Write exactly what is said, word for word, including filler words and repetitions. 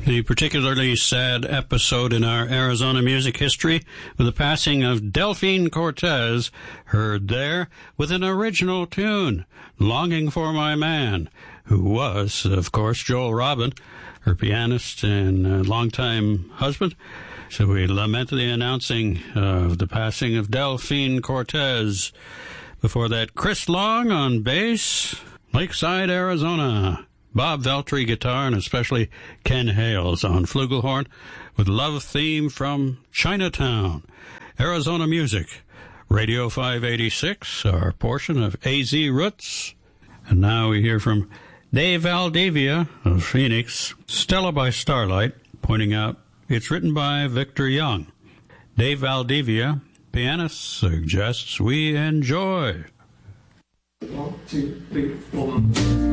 A particularly sad episode in our Arizona music history with the passing of Delphine Cortez, heard there with an original tune, Longing for My Man, who was, of course, Joel Robin, her pianist and uh, longtime husband. So we lament the announcing of the passing of Delphine Cortez. Before that, Chris Long on bass, Lakeside, Arizona. Bob Veltri guitar, and especially Ken Hales on flugelhorn, with Love Theme from Chinatown. Arizona Music, Radio five eighty-six, our portion of A Z Roots. And now we hear from Dave Valdivia of Phoenix, Stella by Starlight, pointing out it's written by Victor Young. Dave Valdivia, pianist, suggests we enjoy. One, two, three, four.